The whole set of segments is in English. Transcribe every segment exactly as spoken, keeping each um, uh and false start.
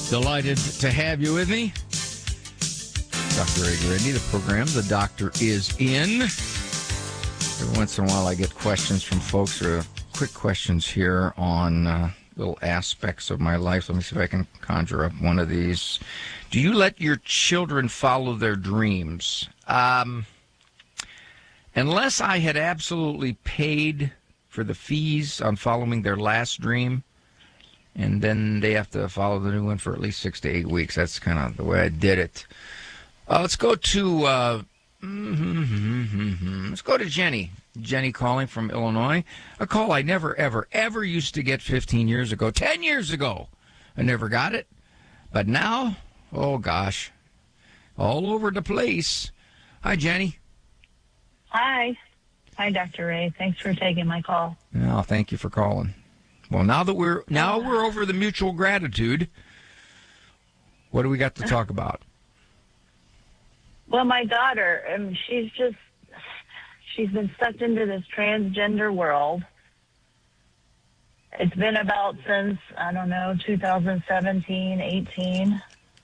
Delighted to have you with me. Doctor Ray Grindy, the program. The doctor is in. Every once in a while I get questions from folks, or quick questions here on uh, little aspects of my life. Let me see if I can conjure up one of these. Do you let your children follow their dreams? Um, unless I had absolutely paid for the fees on following their last dream, and then they have to follow the new one for at least six to eight weeks. That's kind of the way I did it. Uh, let's go to uh, let's go to Jenny. Jenny calling from Illinois. A call I never, ever, ever used to get fifteen years ago. ten years ago, I never got it. But now, oh gosh, all over the place. Hi, Jenny. Hi. Hi, Doctor Ray. Thanks for taking my call. Oh, thank you for calling. Well, now that we're now we're over the mutual gratitude, what do we got to talk about? Well, my daughter, um, she's just, she's been sucked into this transgender world. It's been about since, I don't know, two thousand seventeen, eighteen.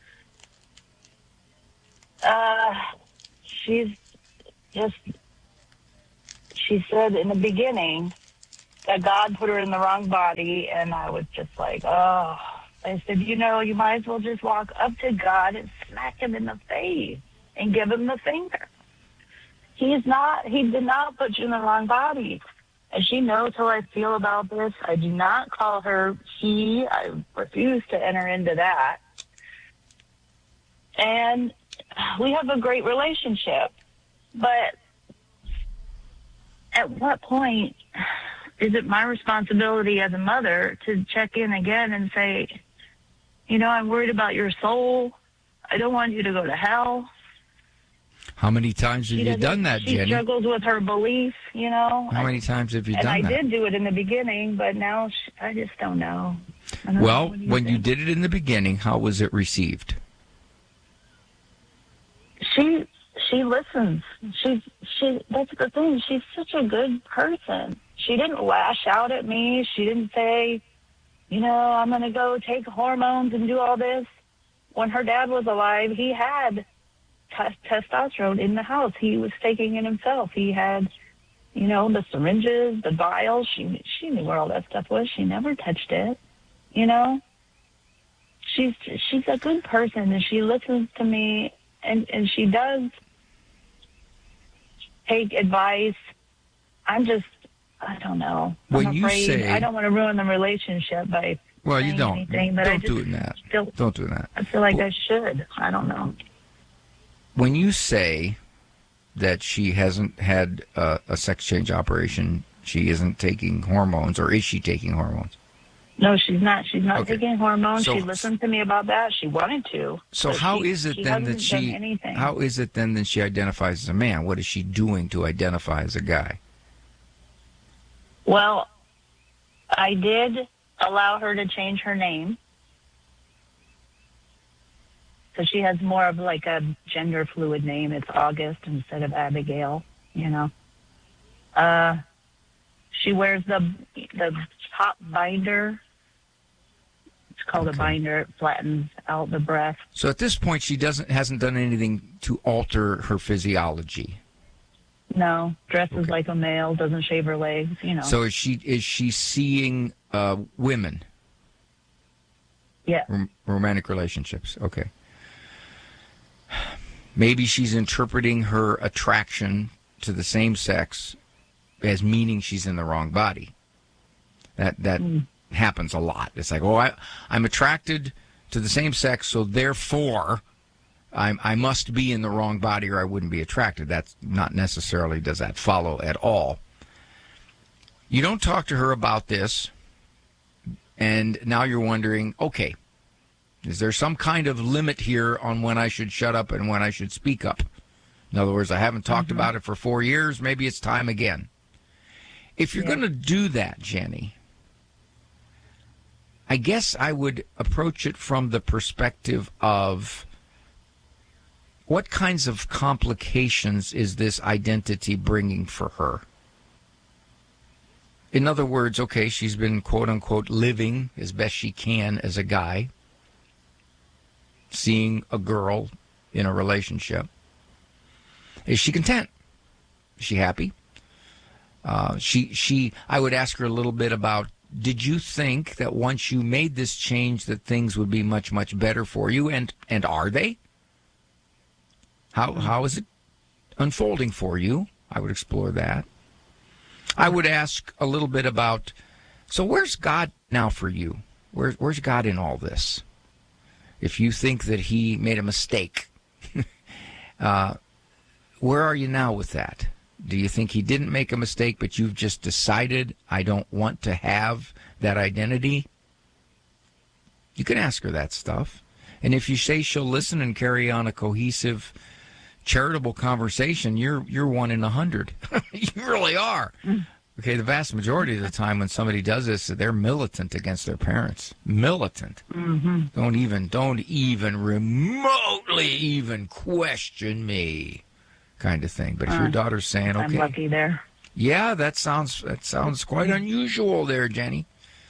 Uh, she's just, she said in the beginning that God put her in the wrong body, and I was just like, oh. I said, you know, you might as well just walk up to God and smack him in the face and give him the finger. He's not, he did not put you in the wrong body. And she knows how I feel about this. I do not call her he. I refuse to enter into that. And we have a great relationship. But at what point is it my responsibility as a mother to check in again and say, you know, I'm worried about your soul. I don't want you to go to hell. How many times have She you done that, she Jenny? She struggles with her belief, you know. How many times have you and done I that? did do it in the beginning, but now she, I just don't know. I don't well, know. You when think? you did it in the beginning, how was it received? She she listens. She she that's the thing. She's such a good person. She didn't lash out at me. She didn't say, you know, I'm going to go take hormones and do all this. When her dad was alive, he had t- testosterone in the house. He was taking it himself. He had, you know, the syringes, the vials. She she knew where all that stuff was. She never touched it, you know. She's she's a good person, and she listens to me, and, and she does take advice. I'm just, I don't know. When I'm you afraid. say, I don't want to ruin the relationship by well, you saying don't. anything, but don't I just do that. Feel, don't do that. I feel like well, I should. I don't know. When you say that she hasn't had a, a sex change operation, she isn't taking hormones, or is she taking hormones? No, she's not. She's not okay. taking hormones. So, she listened to me about that. She wanted to. So how she, is it she then that she? Anything. How is it then that she identifies as a man? What is she doing to identify as a guy? Well, I did allow her to change her name. So she has more of like a gender fluid name. It's August instead of Abigail, you know. Uh, she wears the the top binder. It's called okay. a binder. It flattens out the breast. So at this point, she doesn't hasn't done anything to alter her physiology. No, dresses okay. like a male, doesn't shave her legs, you know. So is she is she seeing uh, women? Yeah. Rom- romantic relationships. Okay. Maybe she's interpreting her attraction to the same sex as meaning she's in the wrong body. That that mm. happens a lot. It's like, oh, I, I'm attracted to the same sex, so therefore I, I must be in the wrong body or I wouldn't be attracted. That's not necessarily, does that follow at all. You don't talk to her about this, and now you're wondering, okay, is there some kind of limit here on when I should shut up and when I should speak up? In other words, I haven't talked mm-hmm. about it for four years. Maybe it's time again. If you're yeah. going to do that, Jenny, I guess I would approach it from the perspective of what kinds of complications is this identity bringing for her? In other words, okay, she's been, quote-unquote, living as best she can as a guy. seeing a girl in a relationship. Is she content? Is she happy? Uh, she, she, I would ask her a little bit about, did you think that once you made this change that things would be much, much better for you? And, and are they? How, how is it unfolding for you? I would explore that. I would ask a little bit about, so where's God now for you? Where, where's God in all this? If you think that he made a mistake, uh, where are you now with that? Do you think he didn't make a mistake, but you've just decided, I don't want to have that identity? You can ask her that stuff. And if you say she'll listen and carry on a cohesive, charitable conversation, you're you're one in a hundred. You really are. Okay, the vast majority of the time when somebody does this, they're militant against their parents. Militant. Mm-hmm. Don't even, don't even remotely even question me. Kind of thing. But if uh, your daughter's saying, okay, I'm lucky there. Yeah, that sounds that sounds quite unusual there, Jenny.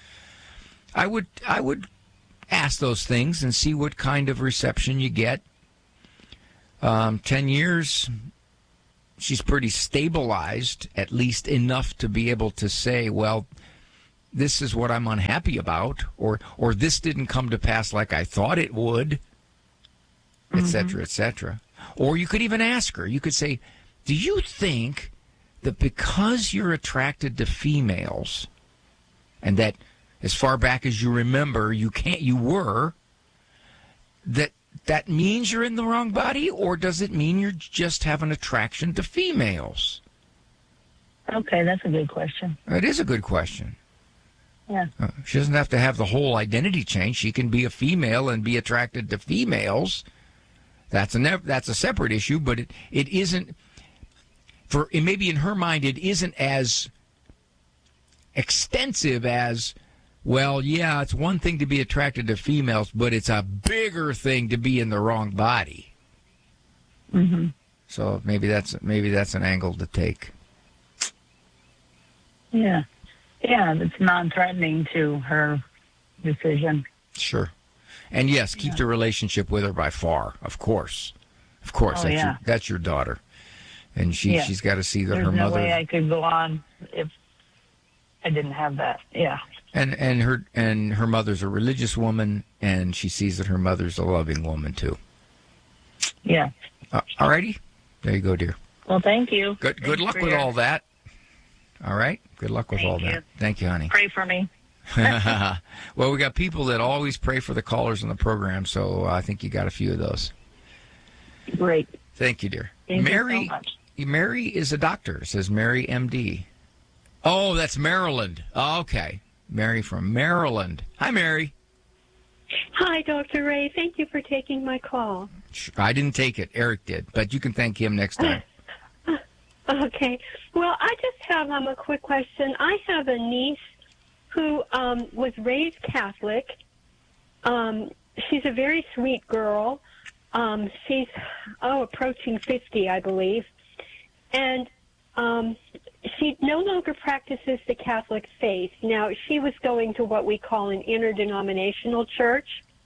I would I would ask those things and see what kind of reception you get. Um, ten years, she's pretty stabilized, at least enough to be able to say, well, this is what I'm unhappy about, or or this didn't come to pass like I thought it would, et cetera, et cetera. Or you could even ask her, you could say, do you think that because you're attracted to females, and that as far back as you remember, you can't, you were, that that means you're in the wrong body, or does it mean you just have an attraction to females? Okay, that's a good question. It is a good question. Yeah. Uh, she doesn't have to have the whole identity change. She can be a female and be attracted to females. That's a ne- that's a separate issue, but it, it isn't, for it maybe in her mind, it isn't as extensive as, well, yeah, it's one thing to be attracted to females, but it's a bigger thing to be in the wrong body. Mm-hmm. So maybe that's maybe that's an angle to take. Yeah. Yeah, it's non-threatening to her decision. Sure. And yes, keep yeah. the relationship with her by far, of course. Of course, oh, that's, yeah. your, that's your daughter. And she, yeah. she's got to see that There's her no mother... way I could go on if I didn't have that, yeah. And and her and her mother's a religious woman, and she sees that her mother's a loving woman, too. Yeah. Uh, all righty. There you go, dear. Well, thank you. Good, good Thanks luck with your... all that. All right? Good luck with thank all you. that. Thank you, honey. Pray for me. Well, we got people that always pray for the callers in the program, so I think you got a few of those. Great. Thank you, dear. Thank Mary, you so much. Mary is a doctor. It says Mary, M D. Oh, that's Maryland. Oh, okay. Mary from Maryland. Hi, Mary. Hi, Doctor Ray. Thank you for taking my call. I didn't take it. Eric did, but you can thank him next time. Okay. Well, I just have um, a quick question. I have a niece who um, was raised Catholic. Um, she's a very sweet girl. Um, she's, oh, approaching fifty, I believe. And um, she no longer practices the Catholic faith. Now, she was going to what we call an interdenominational church.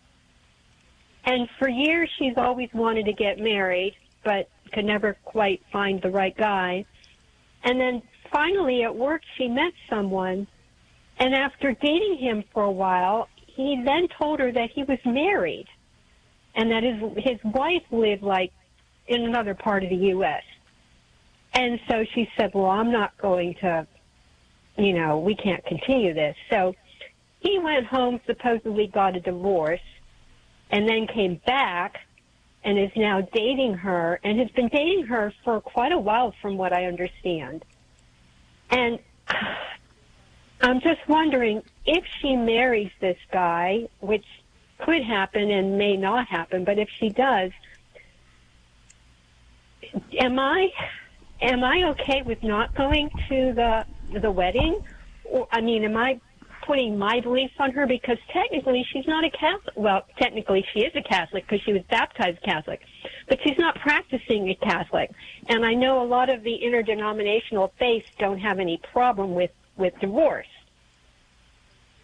And for years, she's always wanted to get married, but could never quite find the right guy. And then finally at work, she met someone. And after dating him for a while, he then told her that he was married and that his his wife lived, like, in another part of the U S And so she said, well, I'm not going to, you know, we can't continue this. So he went home, supposedly got a divorce, and then came back and is now dating her and has been dating her for quite a while from what I understand. And I'm just wondering if she marries this guy, which could happen and may not happen, but if she does, am I am I okay with not going to the the wedding? Or, I mean, am I putting my beliefs on her? Because technically she's not a Catholic. Well, technically she is a Catholic because she was baptized Catholic, but she's not practicing a Catholic. And I know a lot of the interdenominational faiths don't have any problem with, with divorce.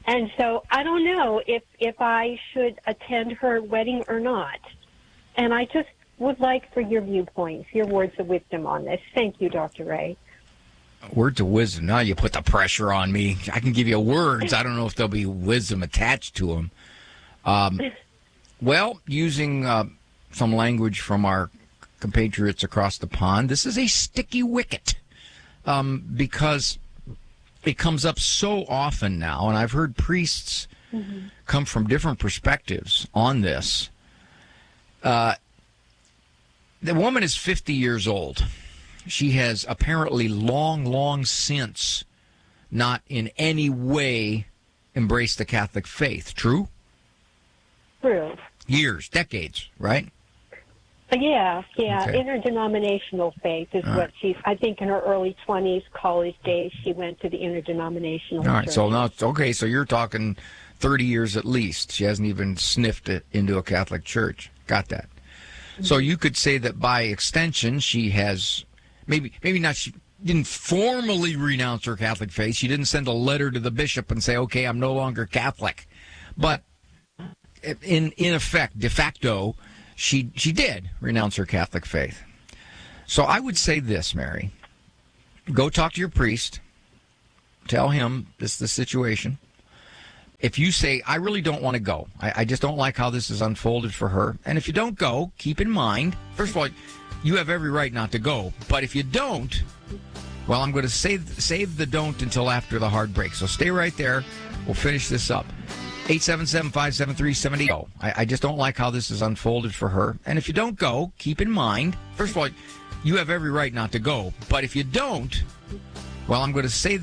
And so I don't know if, if I should attend her wedding or not. And I just would like for your viewpoints, your words of wisdom on this. Thank you, Doctor Ray. Words of wisdom. Now you put the pressure on me. I can give you words. I don't know if there'll be wisdom attached to them. Um, well, using uh, some language from our compatriots across the pond, this is a sticky wicket um, because it comes up so often now, and I've heard priests mm-hmm. come from different perspectives on this. Uh, the woman is fifty years old. She has apparently long, long since not in any way embraced the Catholic faith. True? True. Years, decades, right? Yeah, yeah. Okay. Interdenominational faith is All what right. she's, I think in her early twenties, college days, she went to the interdenominational All right, church. so now, okay, so you're talking thirty years at least. She hasn't even sniffed it into a Catholic church. Got that. Mm-hmm. So you could say that by extension, she has, maybe maybe not, she didn't formally renounce her Catholic faith. She didn't send a letter to the bishop and say, okay, I'm no longer Catholic. But in in effect, de facto, she she did renounce her Catholic faith. So I would say this, Mary. Go talk to your priest. Tell him this is the situation. If you say, I really don't want to go, I, I just don't like how this is unfolded for her, and if you don't go, keep in mind, first of all, you have every right not to go. But if you don't, well, I'm going to save save the don't until after the hard break. So stay right there. We'll finish this up. eight seven seven, five seven three, seven zero. I, I just don't like how this is unfolded for her. And if you don't go, keep in mind, first of all, you have every right not to go. But if you don't, well, I'm going to save